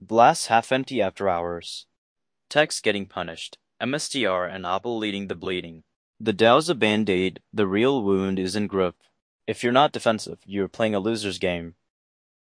Glass half empty after hours. Tex getting punished. MSTR and Apple leading the bleeding. The Dow's a band-aid, the real wound is in grip. If you're not defensive, you're playing a loser's game.